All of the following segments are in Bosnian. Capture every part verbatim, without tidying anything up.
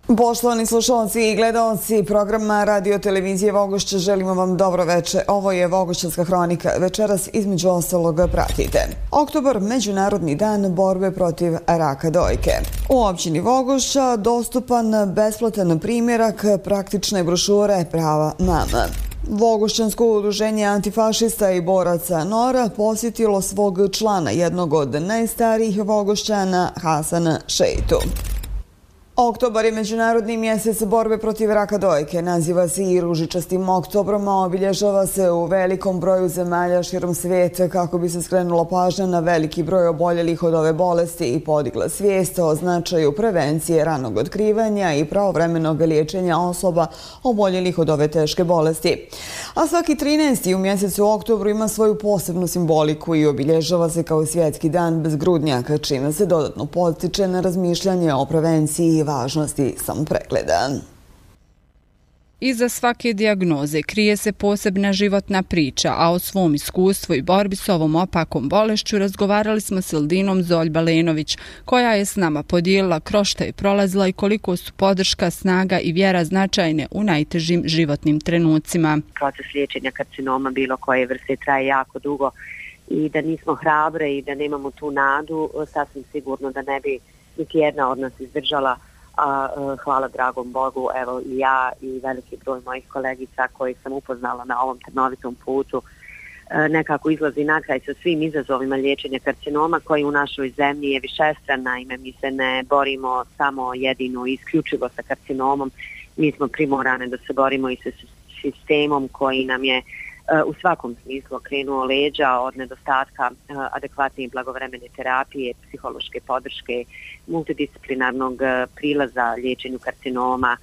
Poštovani slušalci i gledalci programa Radio Televizije Vogošća, želimo vam dobro veče. Ovo je Vogošćanska hronika. Večeras između ostalog pratite. Oktobar, Međunarodni dan borbe protiv raka dojke. U općini Vogošća dostupan besplatan primjerak praktične brošure Prava mama. Vogošćansko udruženje antifašista i boraca Nora posjetilo svog člana, jednog od najstarijih Vogošćana, Hasana Šeitu. Oktobar je Međunarodni mjesec borbe protiv raka dojke. Naziva se i ružičastim oktobrom, a obilježava se u velikom broju zemalja širom svijeta kako bi se skrenula pažnja na veliki broj oboljelih od ove bolesti i podigla svijest o značaju prevencije, ranog otkrivanja i pravovremenog liječenja osoba oboljelih od ove teške bolesti. A svaki trinaesti u mjesecu oktobru ima svoju posebnu simboliku i obilježava se kao svjetski dan bez grudnjaka, čime se dodatno potiče na razmišljanje o prevenciji i važnosti samopregleda. Iza svake dijagnoze krije se posebna životna priča, a o svom iskustvu i borbi s ovom opakom bolešću razgovarali smo s Ildinom Zolj-Balenović, koja je s nama podijelila kroz šta je prolazila i koliko su podrška, snaga i vjera značajne u najtežim životnim trenucima. Proces liječenja karcinoma bilo koje vrste traje jako dugo i da nismo hrabre i da nemamo tu nadu, sasvim sigurno da ne bi niti jedna od nas izdržala, a hvala dragom Bogu, evo i ja i veliki broj mojih kolegica koji sam upoznala na ovom trnovitom putu nekako izlazi na kraj sa svim izazovima liječenja karcinoma koji u našoj zemlji je višestran. Naime, mi se ne borimo samo jedino i isključivo sa karcinomom, mi smo primorane da se borimo i sa sistemom koji nam je u svakom smislu okrenuo leđa od nedostatka adekvatne i blagovremene terapije, psihološke podrške, multidisciplinarnog prilaza liječenju karcinoma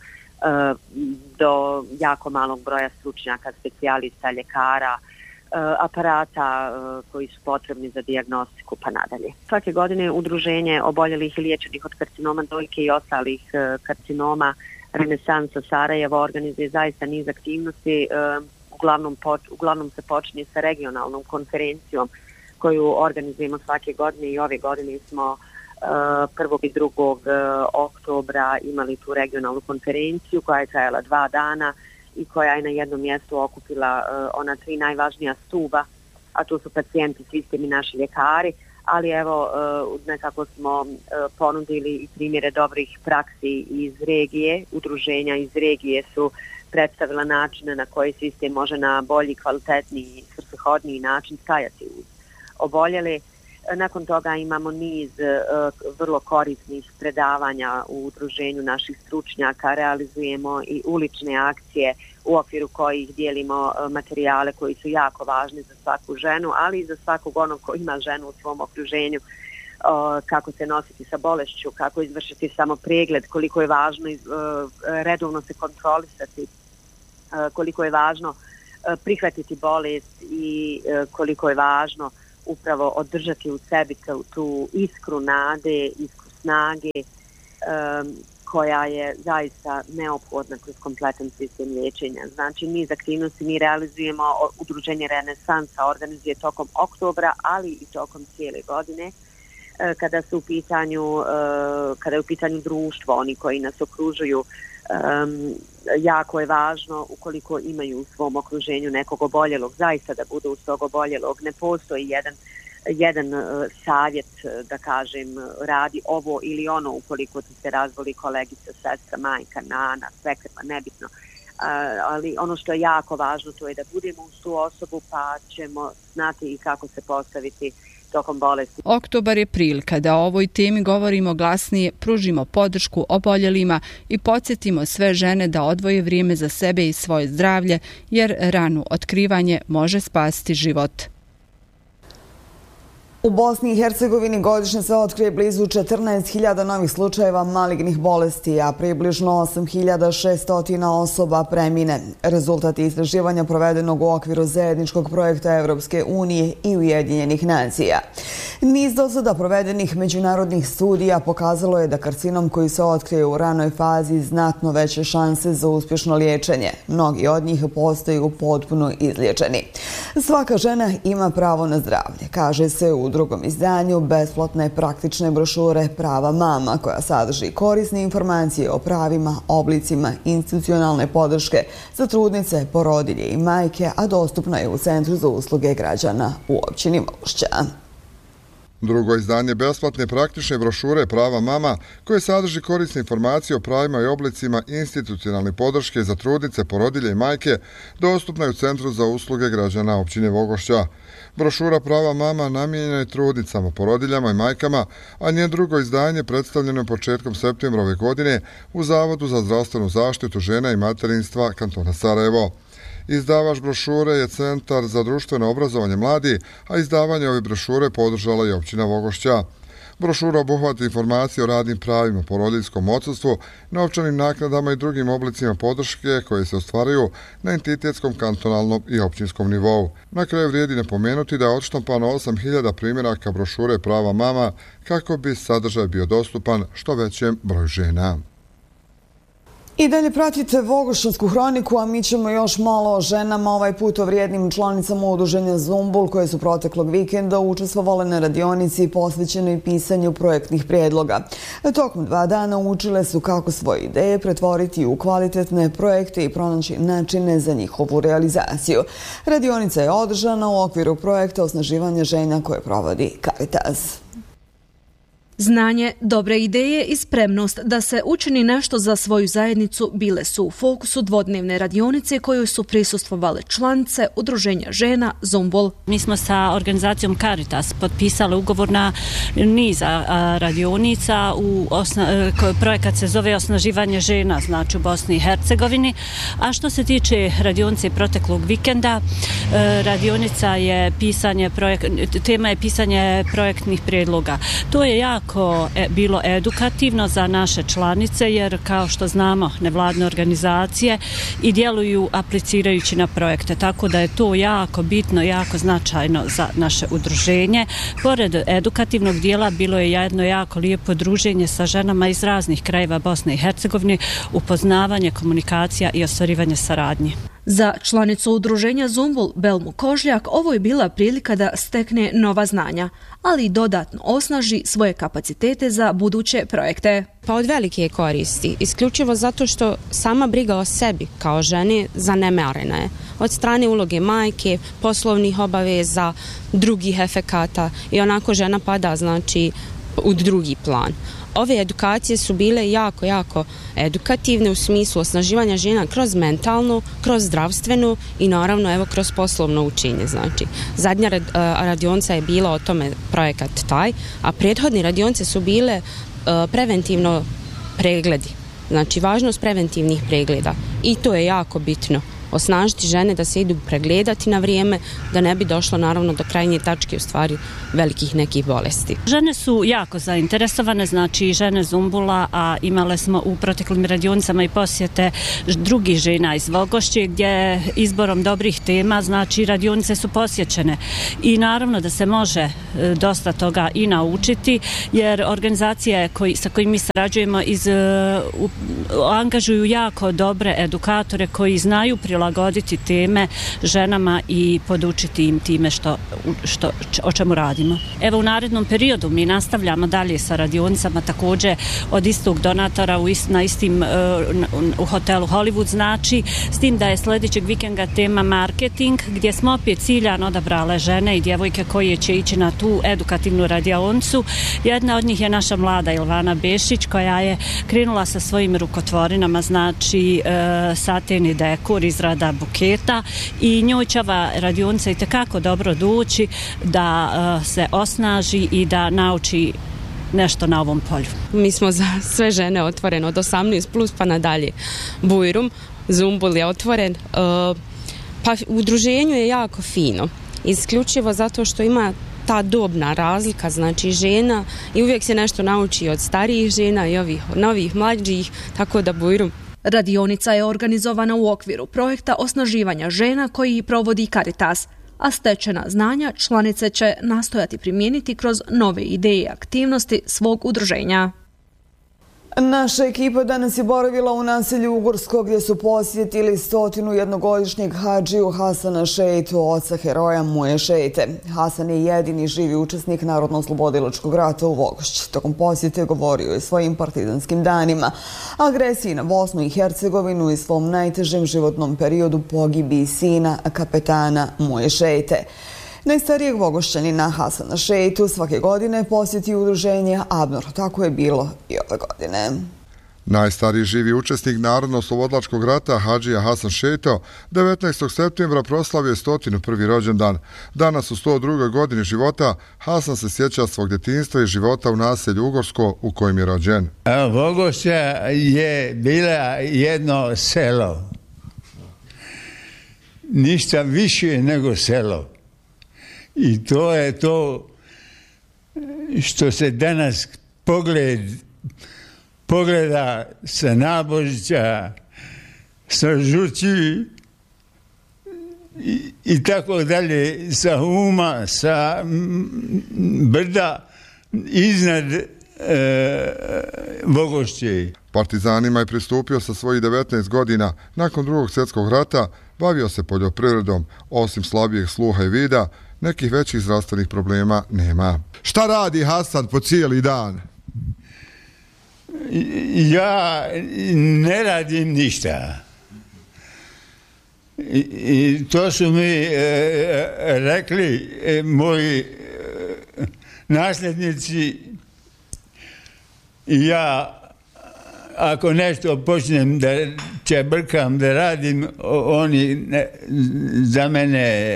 do jako malog broja stručnjaka, specijalista, ljekara, aparata koji su potrebni za dijagnostiku pa nadalje. Svake godine udruženje oboljelih i liječenih od karcinoma dojke i ostalih karcinoma Renesansa Sarajevo organizuje zaista niz aktivnosti. Uglavnom, poč, uglavnom se počinje sa regionalnom konferencijom koju organizujemo svake godine i ove godine smo uh, prvog i drugog oktobra imali tu regionalnu konferenciju koja je trajala dva dana i koja je na jednom mjestu okupila uh, ona tri najvažnija stuba, a to su pacijenti, sistem i naši ljekari, ali evo uh, nekako smo uh, ponudili i primjere dobrih praksi iz regije, udruženja iz regije su predstavila načine na koji sistem može na bolji, kvalitetniji i svrsishodniji način stajati uz oboljele. Nakon toga imamo niz uh, vrlo korisnih predavanja u udruženju naših stručnjaka, realizujemo i ulične akcije u okviru kojih dijelimo uh, materijale koji su jako važni za svaku ženu, ali i za svakog onog ko ima ženu u svom okruženju, uh, kako se nositi sa bolešću, kako izvršiti samo pregled, koliko je važno uh, redovno se kontrolisati, koliko je važno prihvatiti bolest i koliko je važno upravo održati u sebi tu iskru nade, iskru snage koja je zaista neophodna kroz kompletan sistem liječenja. Znači, niz aktivnosti mi realizujemo, udruženje Renesansa organizuje tokom oktobra, ali i tokom cijele godine, kada su u pitanju, kada je u pitanju društvo, oni koji nas okružuju. Um, jako je važno ukoliko imaju u svom okruženju nekog oboljelog, zaista da budu uz tog oboljelog. Ne postoji jedan, jedan uh, savjet, da kažem, radi ovo ili ono ukoliko ti se razboli kolegica, sestra, majka, nana, svekrva, nebitno. Uh, ali ono što je jako važno to je da budemo uz tu osobu pa ćemo znati i kako se postaviti tokom bolesti. Oktobar je prilika da o ovoj temi govorimo glasnije, pružimo podršku oboljelima i podsjetimo sve žene da odvoje vrijeme za sebe i svoje zdravlje, jer rano otkrivanje može spasiti život. U Bosni i Hercegovini godišnje se otkrije blizu četrnaest hiljada novih slučajeva malignih bolesti, a približno osam hiljada šesto osoba premine. Rezultat istraživanja provedenog u okviru zajedničkog projekta Evropske unije i Ujedinjenih nacija. Niz do sada provedenih međunarodnih studija pokazalo je da karcinom koji se otkrije u ranoj fazi znatno veće šanse za uspješno liječenje. Mnogi od njih postaju potpuno izliječeni. Svaka žena ima pravo na zdravlje, kaže se u drugom izdanju besplatne praktične brošure Prava mama, koja sadrži korisne informacije o pravima, oblicima institucionalne podrške za trudnice, porodilje i majke, a dostupna je u Centru za usluge građana u općini Vogošća. Drugo izdanje besplatne praktične brošure Prava mama, koje sadrži korisne informacije o pravima i oblicima institucionalne podrške za trudnice, porodilje i majke, dostupna je u Centru za usluge građana općine Vogošća. Brošura Prava mama namijenjena je trudnicama, porodiljama i majkama, a njen drugo izdanje predstavljeno je početkom septembra ove godine u Zavodu za zdravstvenu zaštitu žena i materinstva kantona Sarajevo. Izdavač brošure je Centar za društveno obrazovanje mladih, a izdavanje ove brošure podržala je općina Vogošća. Brošura obuhvata informacije o radnim pravima, porodiljskom odsustvu, novčanim naknadama i drugim oblicima podrške koje se ostvaruju na entitetskom, kantonalnom i općinskom nivou. Na kraju vrijedi napomenuti da je odštampano osam hiljada primjeraka brošure Prava mama kako bi sadržaj bio dostupan što većem broju žena. I dalje pratite Vogošćansku hroniku, a mi ćemo još malo o ženama, ovaj put o vrijednim članicama udruženja Zumbul, koje su proteklog vikenda učestvovale na radionici posvećenoj pisanju projektnih prijedloga. Tokom dva dana učile su kako svoje ideje pretvoriti u kvalitetne projekte i pronaći načine za njihovu realizaciju. Radionica je održana u okviru projekta osnaživanja žena koje provodi Caritas. Znanje, dobre ideje i spremnost da se učini nešto za svoju zajednicu bile su u fokusu dvodnevne radionice kojoj su prisustvovale članice udruženja žena Zumbul. Mi smo sa organizacijom Caritas potpisali ugovor na niza radionica. U osna, projekat se zove Osnaživanje žena, znači u Bosni i Hercegovini. A što se tiče radionice proteklog vikenda, radionica je pisanje projek, tema je pisanje projektnih prijedloga. To je jako bilo edukativno za naše članice, jer kao što znamo, nevladne organizacije i djeluju aplicirajući na projekte, tako da je to jako bitno, jako značajno za naše udruženje. Pored edukativnog dijela bilo je jedno jako lijepo druženje sa ženama iz raznih krajeva Bosne i Hercegovine, upoznavanje, komunikacija i ostvarivanje saradnje. Za članicu udruženja Zumbul Belmu Kožljak ovo je bila prilika da stekne nova znanja, ali i dodatno osnaži svoje kapacitete za buduće projekte. Pa od velike koristi, isključivo zato što sama briga o sebi kao žene zanemarena je. Od strane uloge majke, poslovnih obaveza, drugih efekata i onako žena pada znači u drugi plan. Ove edukacije su bile jako, jako edukativne u smislu osnaživanja žena kroz mentalnu, kroz zdravstvenu i naravno evo kroz poslovno učenje. Znači, zadnja radionica je bila o tome projekat taj, a prethodne radionice su bile uh, preventivno pregledi. Znači, važnost preventivnih pregleda i to je jako bitno. Osnažiti žene da se idu pregledati na vrijeme, da ne bi došlo naravno do krajnje tačke u stvari velikih nekih bolesti. Žene su jako zainteresovane, znači žene Zumbula, a imale smo u proteklim radionicama i posjete drugih žena iz Vogošće, gdje izborom dobrih tema, znači radionice su posjećene i naravno da se može dosta toga i naučiti, jer organizacije koji, sa kojim mi sarađujemo iz, uh, angažuju jako dobre edukatore koji znaju prilagoditi teme ženama i podučiti im time što, što, o čemu radimo. Evo u narednom periodu mi nastavljamo dalje sa radionicama također od istog donatora u, ist, na istim, uh, u hotelu Hollywood, znači s tim da je sljedećeg vikenda tema marketing, gdje smo opet ciljano odabrale žene i djevojke koje će ići na tu edukativnu radionicu. Jedna od njih je naša mlada Ilvana Bešić, koja je krenula sa svojim rukotvorinama, znači uh, satin i dekor, izrada buketa, i njoj će ova radionica i tekako dobro doći da uh, se osnaži i da nauči nešto na ovom polju. Mi smo za sve žene otvorene od osamnaest plus pa nadalje. Bujrum, Zumbul je otvoren. Uh, pa u udruženju je jako fino. Isključivo zato što ima ta dobna razlika, znači žena, i uvijek se nešto nauči od starijih žena i ovih novih mlađih, tako da Bujrum. Radionica je organizovana u okviru projekta osnaživanja žena koji provodi Caritas, a stečena znanja članice će nastojati primijeniti kroz nove ideje i aktivnosti svog udruženja. Naša ekipa danas je boravila u naselju Ugorsko gdje su posjetili stotinu jednogodišnjeg hadžiju Hasana Šeitu, oca heroja Muje Šeite. Hasan je jedini živi učesnik Narodno-oslobodilačkog rata u Vogošći. Tokom posjete govorio je svojim partizanskim danima, agresiji na Bosnu i Hercegovinu i svom najtežem životnom periodu pogibi sina kapetana Muje Šeite. Najstarijeg Vogošćanina Hasana Šeitu svake godine posjeti udruženje Abnor. Tako je bilo i ove godine. Najstariji živi učesnik Narodno-oslobodilačkog rata hadžija Hasan Šeito devetnaestog septembra proslavio stotinu prvi rođendan. Danas u sto drugoj godini života Hasan se sjeća svog djetinjstva i života u naselju Ugorsko u kojem je rođen. Vogošća je bila jedno selo. Ništa više nego selo. I to je to što se danas pogled, pogleda sa Nabožića, sa Žući i, i tako dalje, sa Uma, sa brda iznad e, Vogošće. Partizanima je pristupio sa svojih devetnaest godina. Nakon drugog svjetskog rata bavio se poljoprivredom. Osim slabijeg sluha i vida, nekih većih zdravstvenih problema nema. Šta radi Hasan po cijeli dan? Ja ne radim ništa. I, i to su mi e, rekli e, moji e, nasljednici. Ja ako nešto počnem da čebrkam, da radim, oni ne, za mene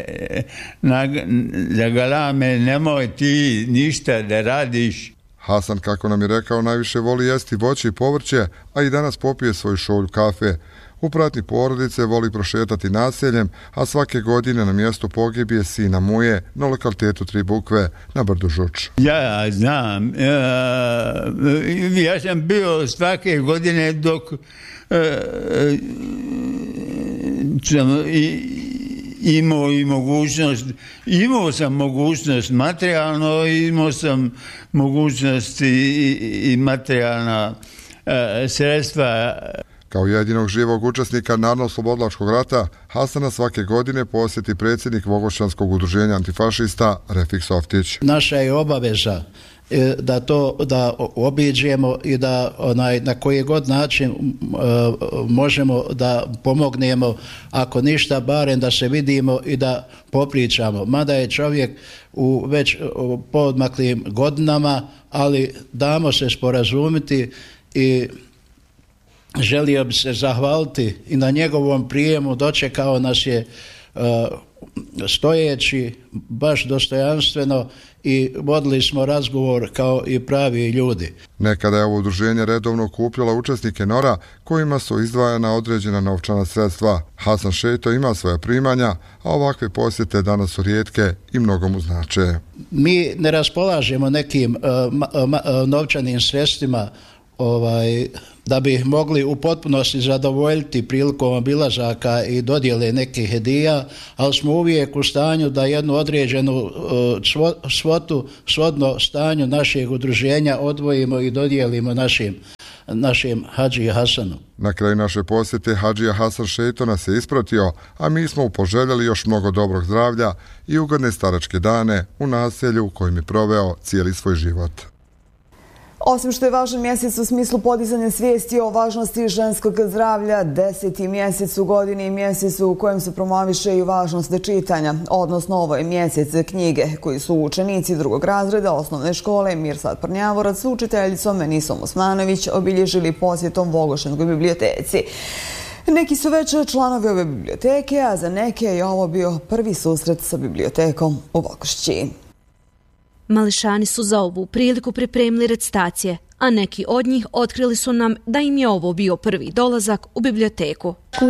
zagalame, nemoj ti ništa da radiš. Hasan, kako nam je rekao, najviše voli jesti voće i povrće, a i danas popije svoju šolju kafe. U pratnji porodice voli prošetati naseljem, a svake godine na mjestu pogibije sina Muje na lokalitetu Tri bukve na brdu Žuč. Ja znam, ja, ja sam bio svake godine dok e, sam i, imao i mogućnost, imao sam mogućnost materijalno, imao sam mogućnost i, i materijalna e, sredstva. Kao jedinog živog učesnika Narodno-oslobodilačkog rata, Hasana svake godine posjeti predsjednik Vogošćanskog udruženja antifašista Refik Softić. Naša je obaveza da to da obiđemo i da onaj, na koji god način uh, možemo da pomognemo, ako ništa, barem da se vidimo i da popričamo. Mada je čovjek u već u poodmaklim godinama, ali damo se sporazumiti i želio bi se zahvaliti i na njegovom prijemu. Dočekao nas je uh, stojeći baš dostojanstveno i vodili smo razgovor kao i pravi ljudi. Nekada je ovo udruženje redovno okupljalo učesnike Nora kojima su izdvajana određena novčana sredstva. Hasan Šeito ima svoja primanja, a ovakve posjete danas su rijetke i mnogo mu znače. Mi ne raspolažemo nekim uh, ma, ma, novčanim sredstvima ovaj, da bi mogli u potpunosti zadovoljiti prilikom obilazaka i dodjele nekih hedija, ali smo uvijek u stanju da jednu određenu uh, svotu shodno stanju našeg udruženja odvojimo i dodijelimo našim, našim hadžiji Hasanu. Na kraju naše posjete hadžija Hasan Šeito nas je ispratio, a mi smo mu poželjeli još mnogo dobrog zdravlja i ugodne staračke dane u naselju u kojem je proveo cijeli svoj život. Osim što je važan mjesec u smislu podizanja svijesti o važnosti ženskog zdravlja, deseti mjesec u godini i mjesec u kojem se promoviše i važnost čitanja, odnosno ovo je mjesec knjige koji su učenici drugog razreda osnovne škole Mirsad Prnjavorac s učiteljicom Menisom Osmanović obilježili posjetom Vogošćanskoj biblioteci. Neki su već članovi ove biblioteke, a za neke je ovo bio prvi susret sa bibliotekom u Vogošći. Mališani su za ovu priliku pripremili recitacije, a neki od njih otkrili su nam da im je ovo bio prvi dolazak u biblioteku.